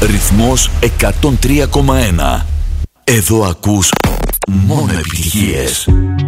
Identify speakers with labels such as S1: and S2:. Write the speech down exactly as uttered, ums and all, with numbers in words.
S1: Ρυθμός εκατόν τρία κόμμα ένα. Εδώ ακούς μόνο επιτυχίες.